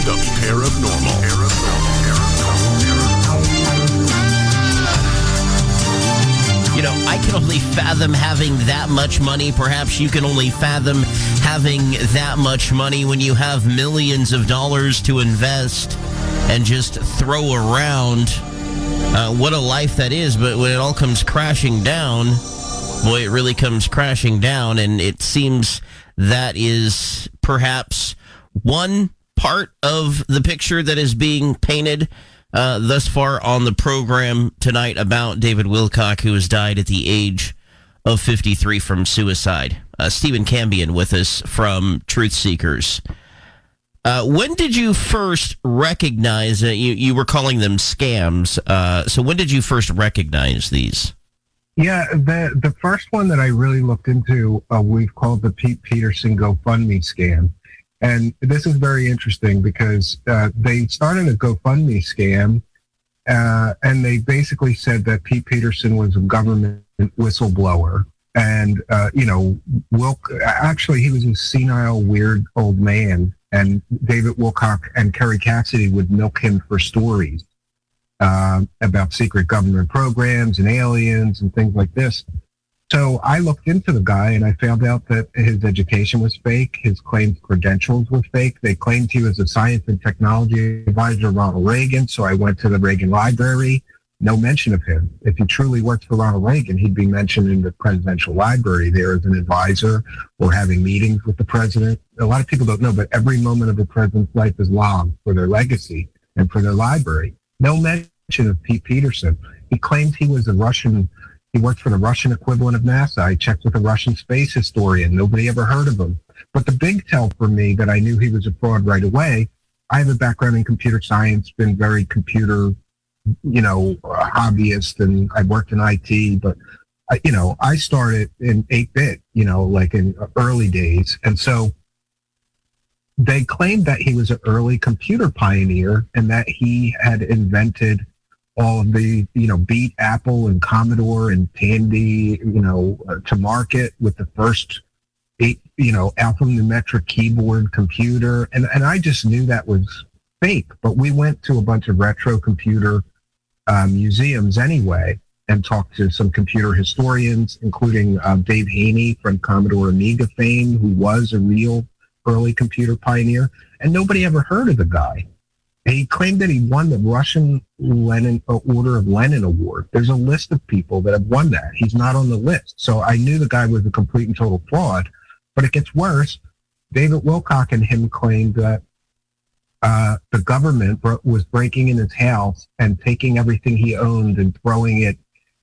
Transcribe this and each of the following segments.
The Paranormal. You know, I can only fathom having that much money. Perhaps you can only fathom having that much money when you have millions of dollars to invest and just throw around. What a life that is. But when it all comes crashing down, boy, it really comes crashing down. And it seems that is perhaps one part of the picture that is being painted thus far on the program tonight about David Wilcock, who has died at the age of 53 from suicide. Stephen Cambion with us from Truth Seekers. When did you first recognize that you were calling them scams? So when did you first recognize these? Yeah, the first one that I really looked into, we've called the Pete Peterson GoFundMe scam. And this is very interesting because they started a GoFundMe scam, and they basically said that Pete Peterson was a government whistleblower. And, actually, he was a senile, weird old man. And David Wilcock and Kerry Cassidy would milk him for stories about secret government programs and aliens and things like this. So I looked into the guy and I found out that his education was fake. His claimed credentials were fake. They claimed he was a science and technology advisor of Ronald Reagan. So I went to the Reagan Library. No mention of him. If he truly worked for Ronald Reagan, he'd be mentioned in the presidential library there as an advisor or having meetings with the president. A lot of people don't know, but every moment of the president's life is logged for their legacy and for their library. No mention of Pete Peterson. He claimed he was he worked for the Russian equivalent of NASA. I checked with a Russian space historian. Nobody ever heard of him. But the big tell for me that I knew he was a fraud right away, I have a background in computer science, been very computer, hobbyist, and I worked in IT, but, I started in 8-bit, like in early days. And so they claimed that he was an early computer pioneer and that he had invented all of the, beat Apple and Commodore and Tandy, to market with the first, alphanumeric keyboard computer. And I just knew that was fake. But we went to a bunch of retro computer museums anyway and talked to some computer historians, including Dave Haney from Commodore Amiga fame, who was a real early computer pioneer. And nobody ever heard of the guy. He claimed that he won the Russian Order of Lenin Award. There's a list of people that have won that. He's not on the list. So I knew the guy was a complete and total fraud. But it gets worse. David Wilcock and him claimed that the government was breaking in his house and taking everything he owned and throwing it,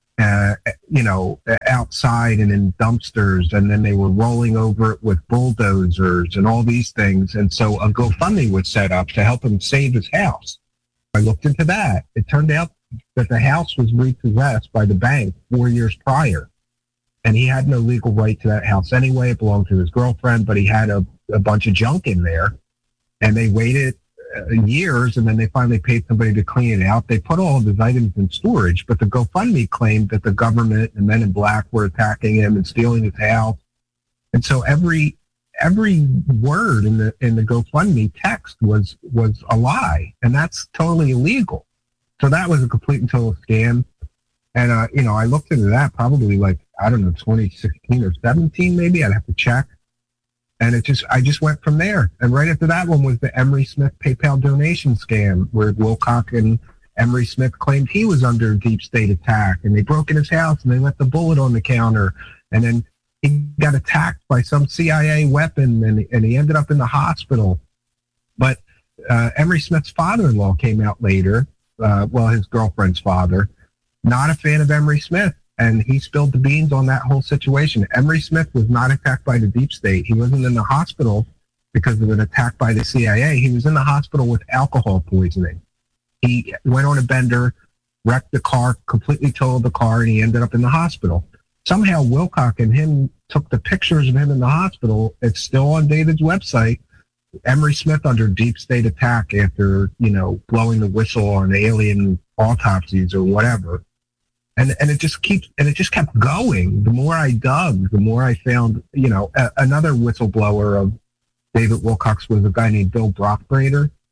outside and in dumpsters. And then they were rolling over it with bulldozers and all these things. And so a GoFundMe was set up to help him save his house. I looked into that. It turned out that the house was repossessed by the bank 4 years prior. And he had no legal right to that house anyway. It belonged to his girlfriend, but he had a bunch of junk in there. And they waited years, and then they finally paid somebody to clean it out. They put all of his items in storage, but the GoFundMe claimed that the government and Men in Black were attacking him and stealing his house. And so every word in the GoFundMe text was a lie, and that's totally illegal. So that was a complete and total scam. And I looked into that probably 2016 or 17 maybe. I'd have to check. And I just went from there. And right after that one was the Emery Smith PayPal donation scam, where Wilcock and Emery Smith claimed he was under deep state attack, and they broke in his house and they left the bullet on the counter. And then he got attacked by some CIA weapon, and he ended up in the hospital. But Emery Smith's father-in-law came out later, his girlfriend's father, not a fan of Emery Smith. And he spilled the beans on that whole situation. Emery Smith was not attacked by the deep state. He wasn't in the hospital because of an attack by the CIA. He was in the hospital with alcohol poisoning. He went on a bender, wrecked the car, completely totaled the car, and he ended up in the hospital. Somehow Wilcock and him took the pictures of him in the hospital. It's still on David's website. Emery Smith under deep state attack after, blowing the whistle on alien autopsies or whatever. And it just kept going. The more I dug, the more I found, another whistleblower of David Wilcock's was a guy named Bill Brockbrader.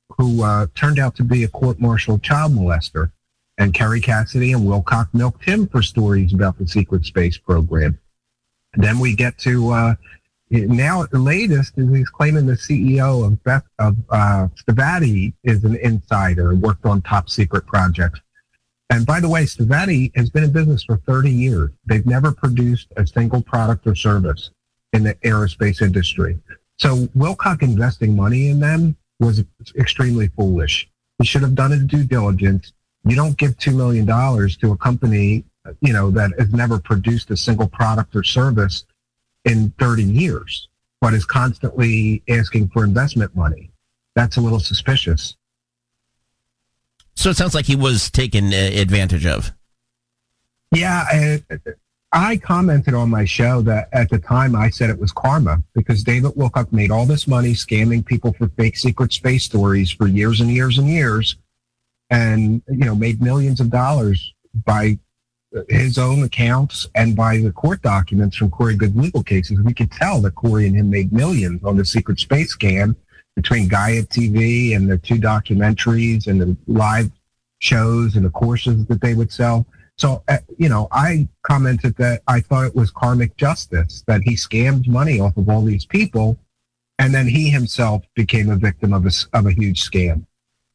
who turned out to be a court-martialed child molester. And Kerry Cassidy and Wilcock milked him for stories about the secret space program. Then we get to now the latest is he's claiming the CEO of Stavati is an insider, worked on top secret projects. And by the way, Stavati has been in business for 30 years. They've never produced a single product or service in the aerospace industry. So Wilcock investing money in them was extremely foolish. He should have done his due diligence. You don't give $2 million to a company, that has never produced a single product or service in 30 years, but is constantly asking for investment money. That's a little suspicious. So it sounds like he was taken advantage of. Yeah, I commented on my show that at the time I said it was karma because David Wilcock made all this money scamming people for fake secret space stories for years and years and years, and made millions of dollars by his own accounts and by the court documents from Corey Good's legal cases. We could tell that Corey and him made millions on the secret space scam between Gaia TV and the 2 documentaries and the live shows and the courses that they would sell. So, I commented that I thought it was karmic justice, that he scammed money off of all these people, and then he himself became a victim of a huge scam.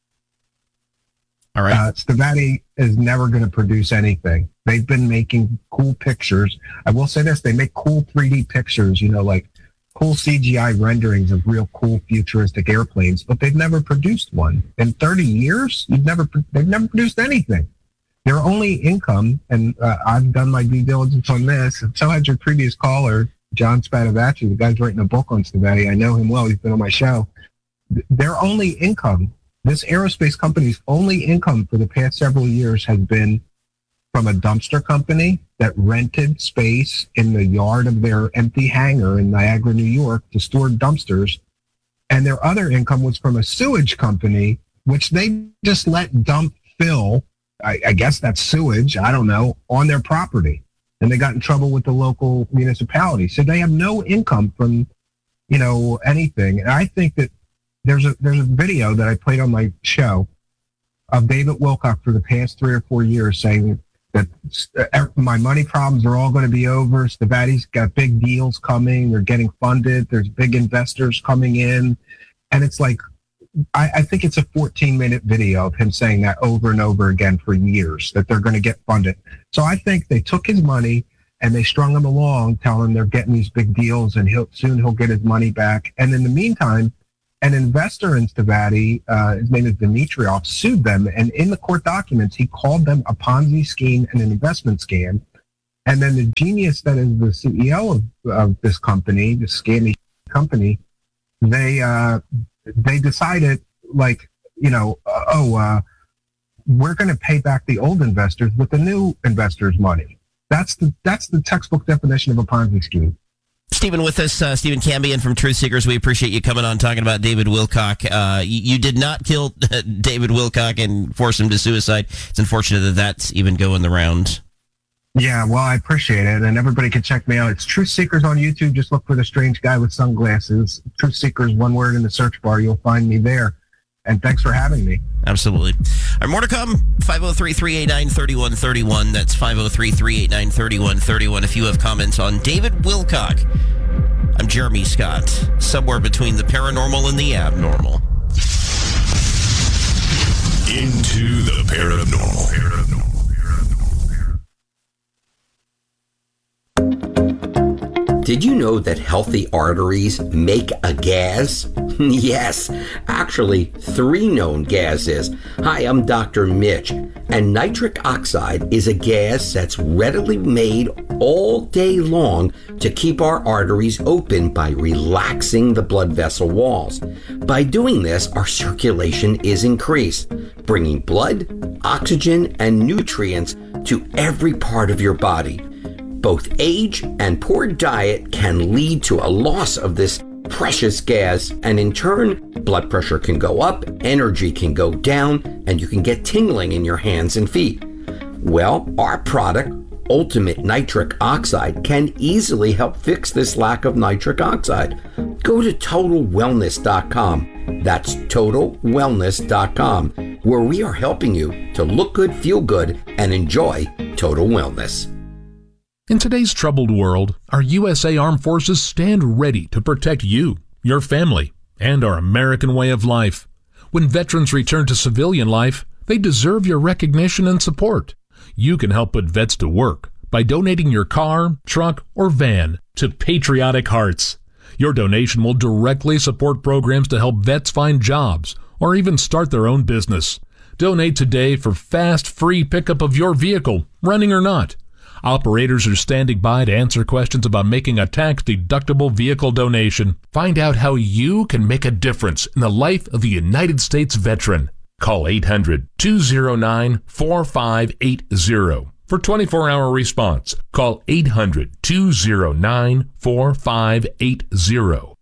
All right. Stavati is never going to produce anything. They've been making cool pictures. I will say this, they make cool 3D pictures, like cool CGI renderings of real cool futuristic airplanes, but they've never produced one. In 30 years, they've never produced anything. Their only income, and I've done my due diligence on this, and so had your previous caller, John Spadavacci, the guy's writing a book on Stavati. I know him well. He's been on my show. Their only income, this aerospace company's only income for the past several years has been from a dumpster company that rented space in the yard of their empty hangar in Niagara, New York to store dumpsters. And their other income was from a sewage company, which they just let dump fill, I guess that's sewage, I don't know, on their property. And they got in trouble with the local municipality. So they have no income from, anything. And I think that there's a video that I played on my show of David Wilcock for the past 3 or 4 years saying that my money problems are all going to be over. Stavati's got big deals coming. They're getting funded. There's big investors coming in. And it's like, I think it's a 14-minute video of him saying that over and over again for years, that they're going to get funded. So I think they took his money and they strung him along, telling him they're getting these big deals and soon he'll get his money back. And in the meantime, an investor in Stavati, his name is Dimitrov, sued them. And in the court documents, he called them a Ponzi scheme and an investment scam. And then the genius that is the CEO of this company, this scammy company, they decided, we're going to pay back the old investors with the new investors' money. That's the textbook definition of a Ponzi scheme. Stephen with us, Stephen Cambion from Truth Seekers. We appreciate you coming on talking about David Wilcock. You did not kill David Wilcock and force him to suicide. It's unfortunate that that's even going the round. Yeah, well, I appreciate it. And everybody can check me out. It's Truth Seekers on YouTube. Just look for the strange guy with sunglasses. Truth Seekers, one word in the search bar. You'll find me there. And thanks for having me. Absolutely. All right, more to come. 503-389-3131. That's 503-389-3131. If you have comments on David Wilcock. I'm Jeremy Scott, somewhere between the paranormal and the abnormal. Into the paranormal. Did you know that healthy arteries make a gas? Yes, actually 3 known gases. Hi, I'm Dr. Mitch, and nitric oxide is a gas that's readily made all day long to keep our arteries open by relaxing the blood vessel walls. By doing this, our circulation is increased, bringing blood, oxygen, and nutrients to every part of your body. Both age and poor diet can lead to a loss of this precious gas, and in turn, blood pressure can go up, energy can go down, and you can get tingling in your hands and feet. Well, our product, Ultimate Nitric Oxide can easily help fix this lack of nitric oxide. Go to TotalWellness.com. That's TotalWellness.com, where we are helping you to look good, feel good, and enjoy total wellness. In today's troubled world, our USA Armed Forces stand ready to protect you, your family, and our American way of life. When veterans return to civilian life, they deserve your recognition and support. You can help put vets to work by donating your car, truck, or van to Patriotic Hearts. Your donation will directly support programs to help vets find jobs or even start their own business. Donate today for fast, free pickup of your vehicle, running or not. Operators are standing by to answer questions about making a tax-deductible vehicle donation. Find out how you can make a difference in the life of a United States veteran. Call 800-209-4580 for 24-hour response. Call 800-209-4580.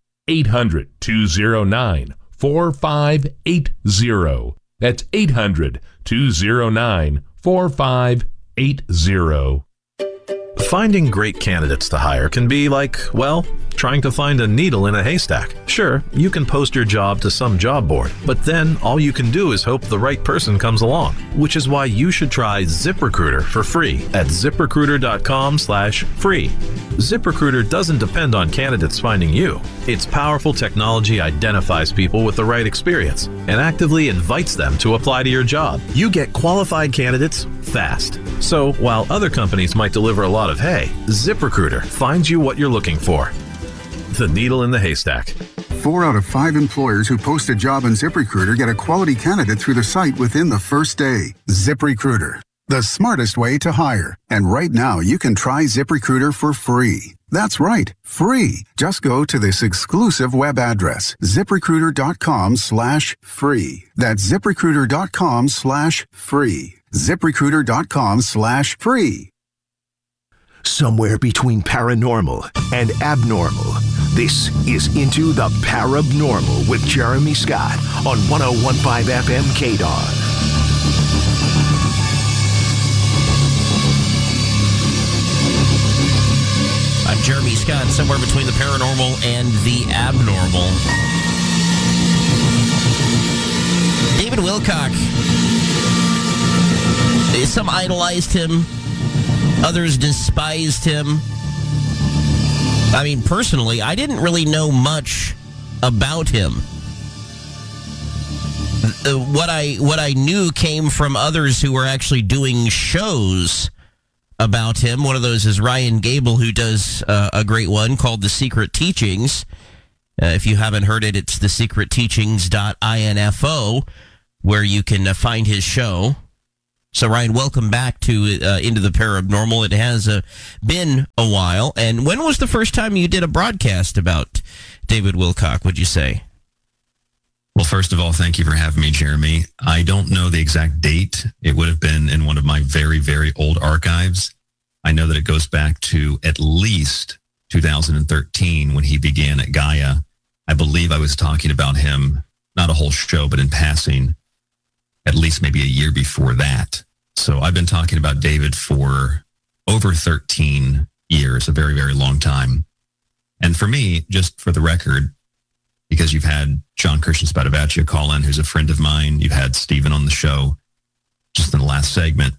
800-209-4580. That's 800-209-4580. Finding great candidates to hire can be like, well, trying to find a needle in a haystack. Sure, you can post your job to some job board, but then all you can do is hope the right person comes along, which is why you should try ZipRecruiter for free at ZipRecruiter.com/free. ZipRecruiter doesn't depend on candidates finding you. Its powerful technology identifies people with the right experience and actively invites them to apply to your job. You get qualified candidates fast. So while other companies might deliver a lot of hay, ZipRecruiter finds you what you're looking for. The needle in the haystack. 4 out of 5 employers who post a job on ZipRecruiter get a quality candidate through the site within the first day. ZipRecruiter, the smartest way to hire. And right now, you can try ZipRecruiter for free. That's right, free. Just go to this exclusive web address, ZipRecruiter.com/free. That's ZipRecruiter.com/free. ZipRecruiter.com/free. Somewhere between paranormal and abnormal, this is Into the Parabnormal with Jeremy Scott on 101.5 FM KDON. I'm Jeremy Scott, somewhere between the paranormal and the abnormal. David Wilcock. Some idolized him. Others despised him. I mean, personally, I didn't really know much about him. What I knew came from others who were actually doing shows about him. One of those is Ryan Gable, who does a great one called The Secret Teachings. If you haven't heard it, it's thesecretteachings.info, where you can find his show. So, Ryan, welcome back to Into the Paranormal. It has been a while. And when was the first time you did a broadcast about David Wilcock, would you say? Well, first of all, thank you for having me, Jeremy. I don't know the exact date. It would have been in one of my very, very old archives. I know that it goes back to at least 2013 when he began at Gaia. I believe I was talking about him, not a whole show, but in passing, at least maybe a year before that. So I've been talking about David for over 13 years, a very, very long time. And for me, just for the record, because you've had John Christian Spadavaccia call in, who's a friend of mine. You've had Stephen on the show just in the last segment.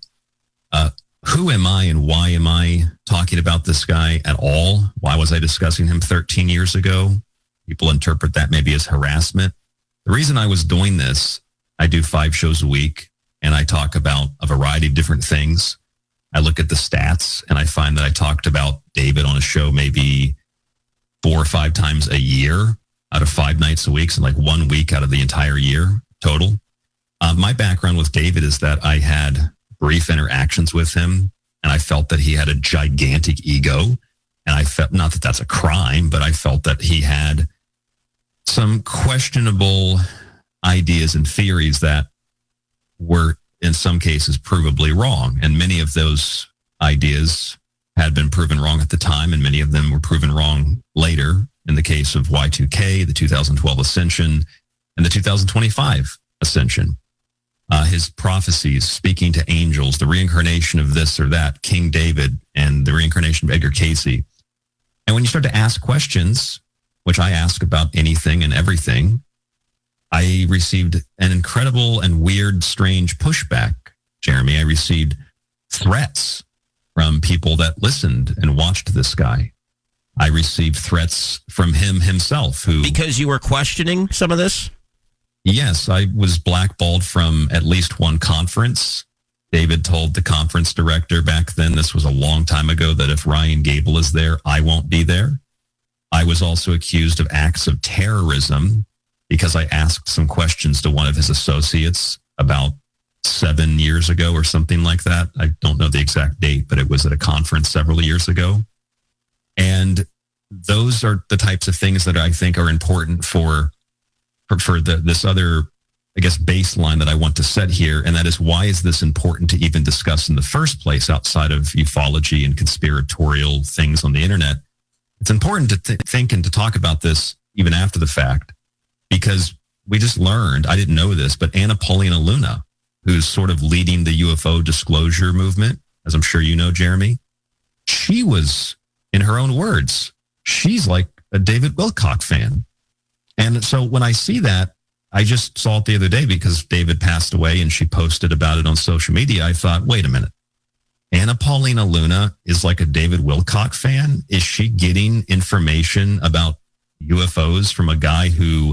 Who am I and why am I talking about this guy at all? Why was I discussing him 13 years ago? People interpret that maybe as harassment. The reason I was doing this, I do 5 shows a week, and I talk about a variety of different things. I look at the stats, and I find that I talked about David on a show maybe 4 or 5 times a year out of 5 nights a week, so like 1 week out of the entire year total. My background with David is that I had brief interactions with him, and I felt that he had a gigantic ego, and I felt, not that that's a crime, but I felt that he had some questionable ideas and theories that were in some cases provably wrong. And many of those ideas had been proven wrong at the time, and many of them were proven wrong later in the case of Y2K, the 2012 Ascension, and the 2025 Ascension. his prophecies, speaking to angels, the reincarnation of this or that, King David, and the reincarnation of Edgar Cayce. And when you start to ask questions, which I ask about anything and everything, I received an incredible and weird, strange pushback, Jeremy. I received threats from people that listened and watched this guy. I received threats from him himself, who... Because you were questioning some of this? Yes, I was blackballed from at least one conference. David told the conference director back then, this was a long time ago, that if Ryan Gable is there, I won't be there. I was also accused of acts of terrorism because I asked some questions to one of his associates about 7 years ago or something like that. I don't know the exact date, but it was at a conference several years ago. And those are the types of things that I think are important for this other, I guess, baseline that I want to set here. And that is, why is this important to even discuss in the first place outside of ufology and conspiratorial things on the internet? It's important to think and to talk about this even after the fact, because we just learned, I didn't know this, but Anna Paulina Luna, who's sort of leading the UFO disclosure movement, as I'm sure you know, Jeremy, she was, in her own words, she's like a David Wilcock fan. And so when I see that, I just saw it the other day because David passed away and she posted about it on social media. I thought, wait a minute. Anna Paulina Luna is like a David Wilcock fan? Is she getting information about UFOs from a guy who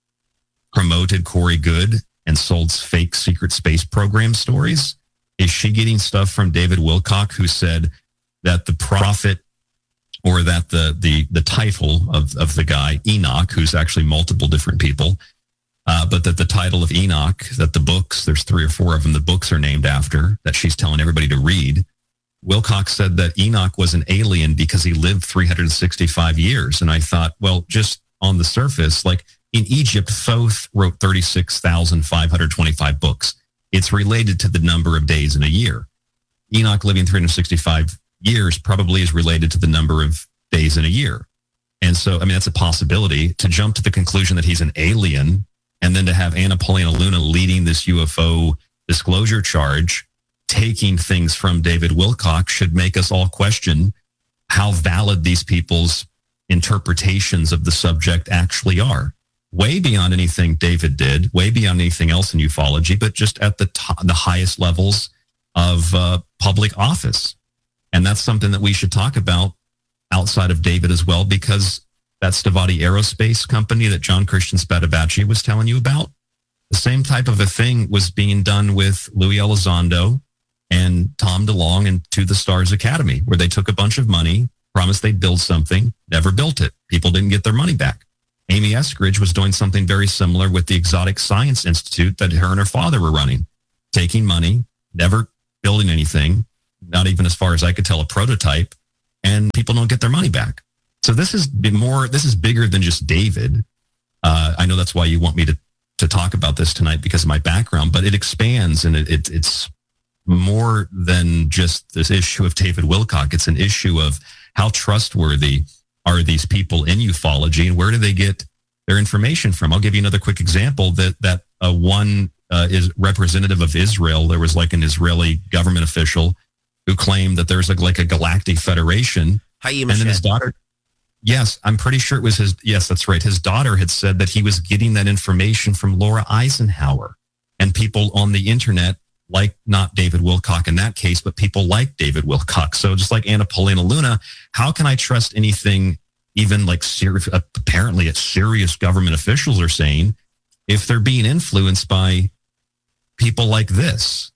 promoted Corey Good and sold fake secret space program stories? Is she getting stuff from David Wilcock, who said that the prophet, or that the title of the guy, Enoch, who's actually multiple different people, but that the title of Enoch, that the books, there's 3 or 4 of them, the books are named after, that she's telling everybody to read. Wilcock said that Enoch was an alien because he lived 365 years. And I thought, well, just on the surface, like in Egypt, Thoth wrote 36,525 books. It's related to the number of days in a year. Enoch living 365 years probably is related to the number of days in a year. And so, I mean, that's a possibility. To jump to the conclusion that he's an alien, and then to have Anna Paulina Luna leading this UFO disclosure charge, taking things from David Wilcock, should make us all question how valid these people's interpretations of the subject actually are. Way beyond anything David did, way beyond anything else in ufology, but just at the highest levels of public office. And that's something that we should talk about outside of David as well, because that Stavati Aerospace company that John Christian Spadabaci was telling you about, the same type of a thing was being done with Louis Elizondo and Tom DeLonge and To the Stars Academy, where they took a bunch of money, promised they'd build something, never built it. People didn't get their money back. Amy Eskridge was doing something very similar with the Exotic Science Institute that her and her father were running, taking money, never building anything, not even, as far as I could tell, a prototype, and people don't get their money back. So this is bigger than just David. I know that's why you want me to talk about this tonight, because of my background, but it expands, and it's more than just this issue of David Wilcock. It's an issue of how trustworthy are these people in ufology, and where do they get their information from? I'll give you another quick example that one is representative of Israel. There was like an Israeli government official who claimed that there's like a galactic federation. And then his daughter, yes, I'm pretty sure it was yes, that's right. His daughter had said that he was getting that information from Laura Eisenhower and people on the internet, like not David Wilcock in that case, but people like David Wilcock. So just like Anna Paulina Luna, how can I trust anything, even like apparently serious government officials are saying, if they're being influenced by people like this?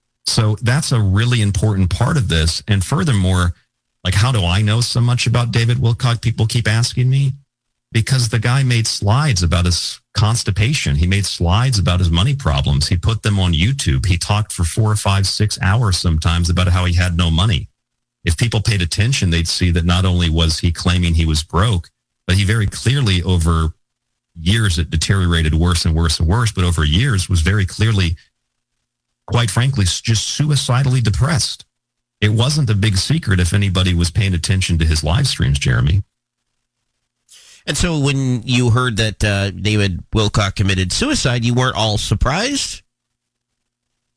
So that's a really important part of this. And furthermore, like, how do I know so much about David Wilcock? People keep asking me. Because the guy made slides about his constipation. He made slides about his money problems. He put them on YouTube. He talked for 4 or 5, 6 hours sometimes about how he had no money. If people paid attention, they'd see that not only was he claiming he was broke, but he very clearly, over years, it deteriorated worse and worse and worse, but over years was very clearly, quite frankly, just suicidally depressed. It wasn't a big secret if anybody was paying attention to his live streams, Jeremy. And so when you heard that David Wilcock committed suicide, you weren't all surprised?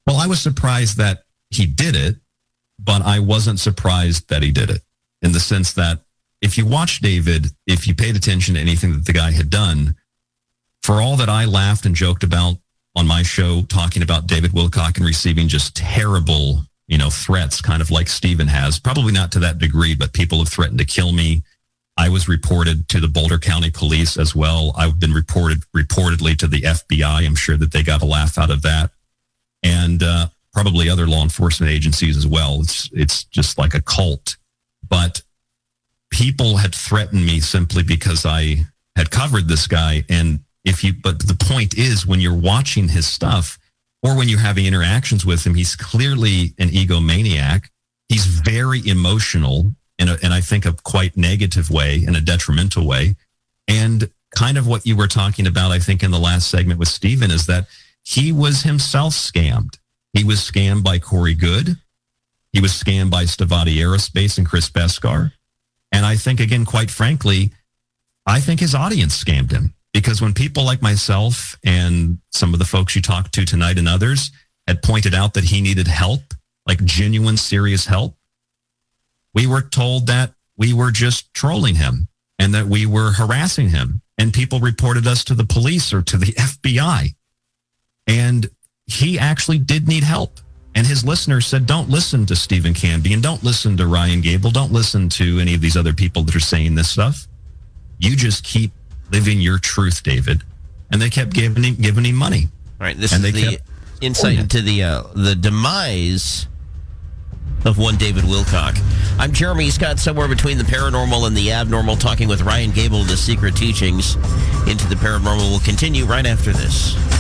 Well, I was surprised that he did it, but I wasn't surprised that he did it, in the sense that if you watch David, if you paid attention to anything that the guy had done, for all that I laughed and joked about on my show, talking about David Wilcock and receiving just terrible, threats, kind of like Stephen has, probably not to that degree, but people have threatened to kill me. I was reported to the Boulder County Police as well. I've been reportedly to the FBI. I'm sure that they got a laugh out of that. And probably other law enforcement agencies as well. It's just like a cult. But people had threatened me simply because I had covered this guy. And but the point is, when you're watching his stuff or when you're having interactions with him, he's clearly an egomaniac. He's very emotional in I think a quite negative way, in a detrimental way. And kind of what you were talking about, I think, in the last segment with Stephen, is that he was himself scammed. He was scammed by Corey Good. He was scammed by Stavati Aerospace and Chris Beskar. And I think, again, quite frankly, I think his audience scammed him. Because when people like myself and some of the folks you talked to tonight and others had pointed out that he needed help, like genuine, serious help, we were told that we were just trolling him and that we were harassing him. And people reported us to the police or to the FBI. And he actually did need help. And his listeners said, don't listen to Stephen Canby and don't listen to Ryan Gable. Don't listen to any of these other people that are saying this stuff. You just keep living your truth, David. And they kept giving him money. All right, this is the insight into the demise of one David Wilcock. I'm Jeremy Scott, somewhere between the paranormal and the abnormal, talking with Ryan Gable, The Secret Teachings into the Paranormal. Will continue right after this.